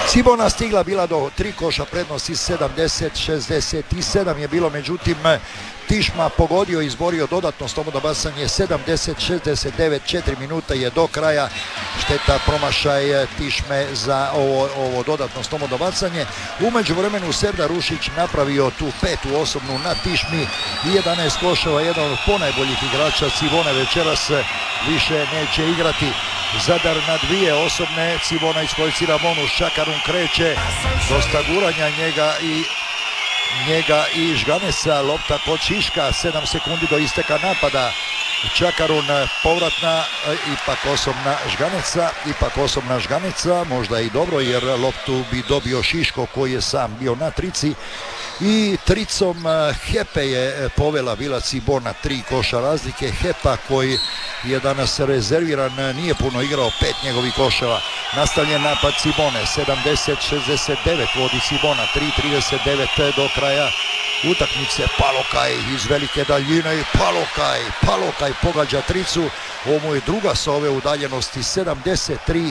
Cibona stigla bila do 3 koša prednosti, 70-67 je bilo, međutim Tišma pogodio i izborio dodatno slobodno bacanje, 70-69, 4 minuta je do kraja, šteta promašaj Tišme za ovo dodatno slobodno bacanje. U međuvremenu Serdar Rušić napravio tu petu osobnu na Tišmi i 11 koševa, jedan od ponajboljih igrača Cibone večeras više neće igrati. Zadar na dvije osobne, Cibona iskvalificira bonus, Čakarun kreće, dosta guranja njega i Žganesa, lopta kod Šiška, 7 sekundi do isteka napada. Čakarun povratna, ipak osobna Žganeca, možda i dobro jer loptu bi dobio Šiško koji je sam bio na trici. I tricom Hepe je povela bila Cibona, 3 koša razlike. Hepa koji je danas rezerviran, nije puno igrao, 5 njegovih koševa. Nastavljen napad Cibone, 70-69 vodi Cibona, 3:39 do kraja utakmice. Palokaj iz velike daljine i Palokaj pogađa tricu. Ovo mu je druga sa ove udaljenosti, 73-69,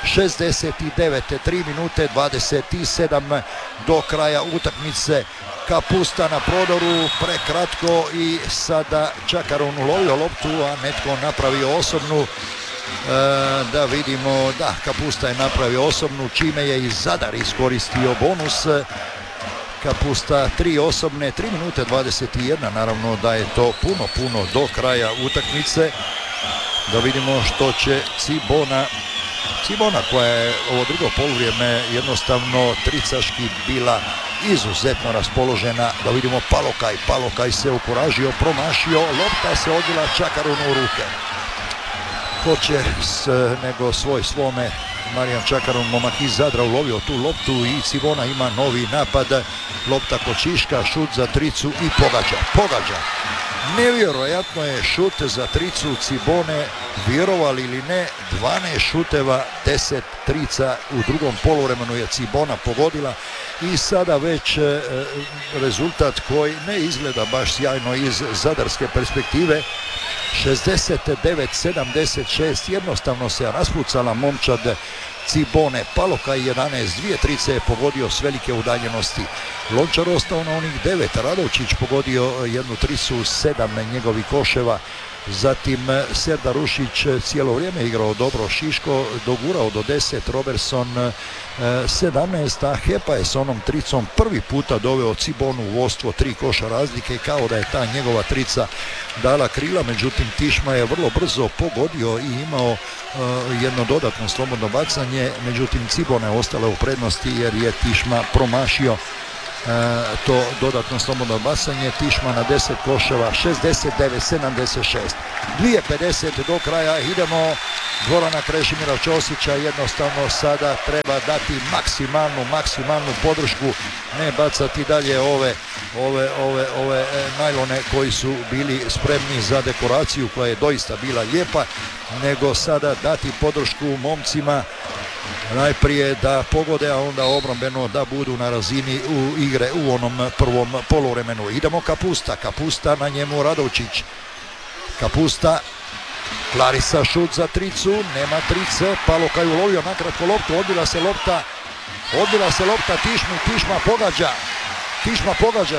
3 minute 27 do kraja utakmice. Kapusta na prodoru, prekratko i sada Čakarun ulovio loptu, a netko napravio osobnu. Da vidimo, da, Kapusta je napravio osobnu, čime je i Zadar iskoristio bonus. Kapusta 3 osobne, 3 minute 21, naravno da je to puno do kraja utakmice. Da vidimo što će Cibona koja je ovo drugo poluvrijeme jednostavno tricaški bila izuzetno raspoložena. Da vidimo Palokaj se ukuražio, promašio, lopta se odbila Čakarunu u ruke. Hoće nego svome. Marijan Čakarun, momak iz Zadra, ulovio tu loptu i Cibona ima novi napad. Lopta kod Šiška, šut za tricu i pogađa. Nevjerojatno je šut za tricu Cibone, vjerovali ili ne, 12 šuteva, 10 trica u drugom poluvremenu je Cibona pogodila i sada već rezultat koji ne izgleda baš sjajno iz zadarske perspektive. 69-76, jednostavno se raspucala momčad Cibone. Palokaj 11, 2 trice je pogodio s velike udaljenosti. Lončar ostao na onih 9, Radovčić pogodio jednu tricu, 7 njegovih koševa. Zatim Serdar Rušić cijelo vrijeme igrao dobro, Šiško dogurao do 10, Robertson 17, a Hepa je s onom tricom prvi puta doveo Cibonu u vodstvo, 3 koša razlike, kao da je ta njegova trica dala krila. Međutim, Tišma je vrlo brzo pogodio i imao jedno dodatno slobodno bacanje, međutim Cibona je ostala u prednosti jer je Tišma promašio to dodatno slobodno bacanje. Tišma na 10 koševa, 69-76, 2:50 do kraja. Idemo, dvorana Krešimira Ćosića jednostavno sada treba dati maksimalnu podršku, ne bacati dalje ove najlone koji su bili spremni za dekoraciju koja je doista bila lijepa, nego sada dati podršku momcima, najprije da pogode, a onda obrambeno da budu na razini igre u onom prvom poluvremenu. Idemo Kapusta, na njemu Radovčić. Kapusta, Clarisa šut za tricu, nema trice, Palokaj ulovio nakratko loptu, odbila se lopta Tišma pogađa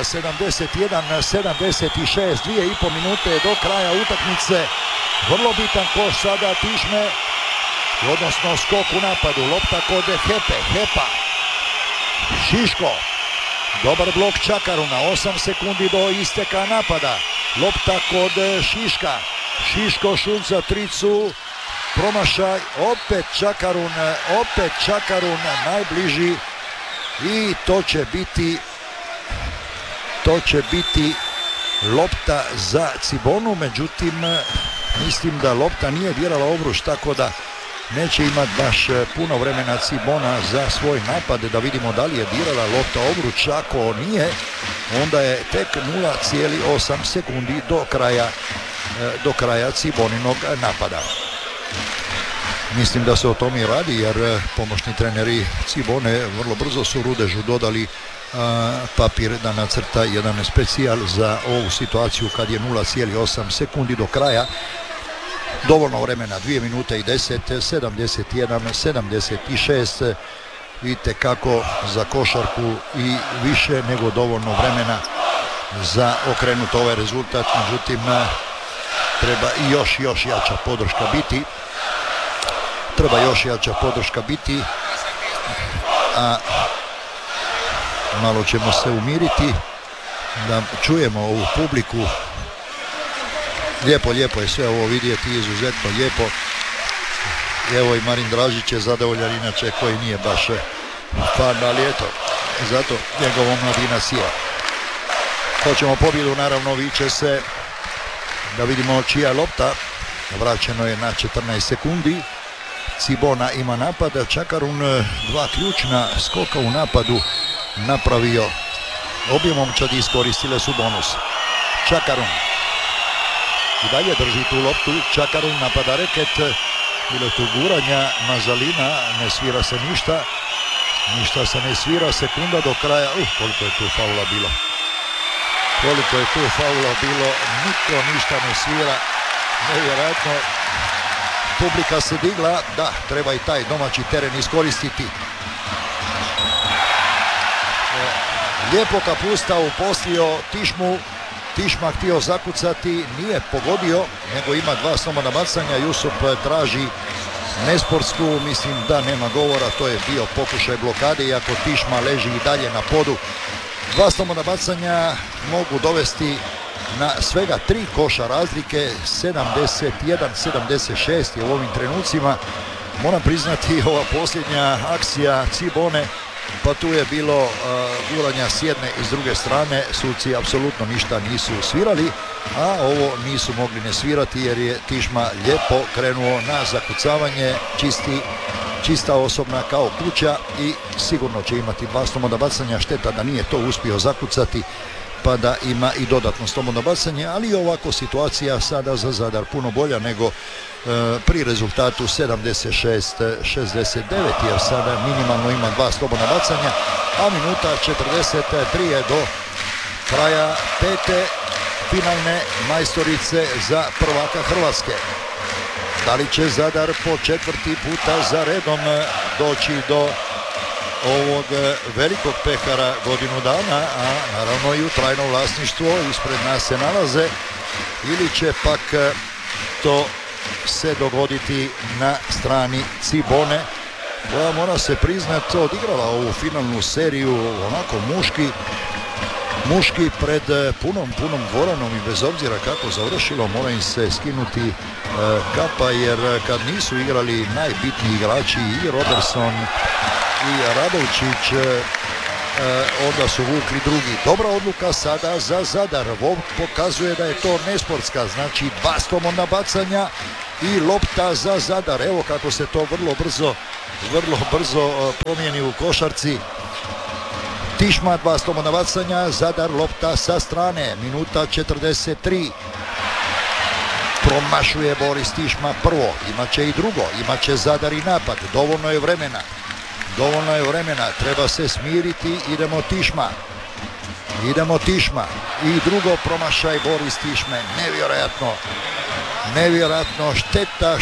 71-76, 2,5 minute do kraja utakmice. Vrlo bitan koš sada Tišme, odnosno skok u napadu, lopta kod Hepa, Šiško, dobar blok Čakaruna, 8 sekundi do isteka napada, lopta kod Šiško šut za tricu, promašaj, opet Čakarun najbliži i to će biti lopta za Cibonu, međutim mislim da lopta nije dirala obruč, tako da neće imati baš puno vremena Cibona za svoj napad. Da vidimo da li je dirala lopta obruč, ako nije onda je tek 0,8 sekundi do kraja Ciboninog napada. Mislim da se o tome i radi jer pomoćni treneri Cibone vrlo brzo su Rudežu dodali papir da nacrta jedan specijal za ovu situaciju kad je 0,8 sekundi do kraja. Dovoljno vremena, 2 minute i 10, 71-76, itekako za košarku i više nego dovoljno vremena za okrenuti ovaj rezultat. Međutim, treba još jača podrška biti. Treba još jača podrška biti, a malo ćemo se umiriti da čujemo ovu publiku. Lijepo je sve ovo vidjeti, izuzetno lijepo. Evo i Marin Dražić je zadovoljan, inače koji nije baš fan, ali eto, zato njegova mladina sija. Hoćemo pobjedu, naravno, viče se, da vidimo čija je lopta. Vraćeno je na 14 sekundi. Cibona ima napada, Čakarun dva ključna skoka u napadu napravio. Obje momčadi iskoristile su bonus. Čakarun i dalje drži tu loptu. Čakarun napada reket. Bilo tu guranja Mazalina, ne svira se ništa. Ništa se ne svira, sekunda do kraja. Koliko je tu faula bilo. Koliko je tu faula bilo. Niko ništa ne svira. Nevjerojatno. Publika se digla. Da, treba i taj domaći teren iskoristiti. Lijepo Kapusta uposlio Tišmu. Tišma htio zakucati, nije pogodio, nego ima dva slobodna bacanja. Jusup traži nesportsku, mislim da nema govora, to je bio pokušaj blokade, iako Tišma leži i dalje na podu. Dva slobodna bacanja mogu dovesti na svega 3 koša razlike, 71-76 je u ovim trenucima. Moram priznati, ova posljednja akcija Cibone, pa tu je bilo guranja s jedne i s druge strane, suci apsolutno ništa nisu svirali, a ovo nisu mogli ne svirati jer je Tišma lijepo krenuo na zakucavanje, čista osobna kao kuća i sigurno će imati dva slobodna bacanja. Šteta da nije to uspio zakucati pa da ima i dodatno slobodno bacanje, ali ovako situacija sada za Zadar puno bolja nego pri rezultatu 76-69, jer sada minimalno ima dva slobodna bacanja, a minuta 43 je do kraja pete finalne majstorice za prvaka Hrvatske. Da li će Zadar po četvrti puta za redom doći do ovog velikog pehara godinu dana, a naravno i u trajno vlasništvo ispred nas se nalaze, ili će pak to se dogoditi na strani Cibone, koja mora se priznati odigrala ovu finalnu seriju onako muški pred punom dvoranom i bez obzira kako završilo mora im se skinuti kapa, jer kad nisu igrali najbitniji igrači i Robertson i Radovčić, onda su vukli drugi. Dobra odluka sada za Zadar. Vov pokazuje da je to nesportska, znači dva slobodna bacanja i lopta za Zadar. Evo kako se to vrlo brzo promijeni u košarci. Tišma dva slobodna bacanja, Zadar lopta sa strane, minuta 43. Promašuje Boris Tišma prvo, imaće i drugo, imaće Zadar i napad, dovoljno je vremena, treba se smiriti, idemo Tišma i drugo promašaj Boris Tišme, nevjerojatno šteta